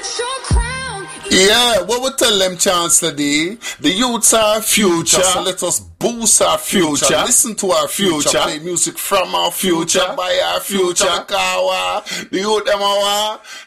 Yeah, what we tell them, Chancellor D? The youths are our future, so let us boost our future. Listen to our future. Play music from our future, by our future. The youth them our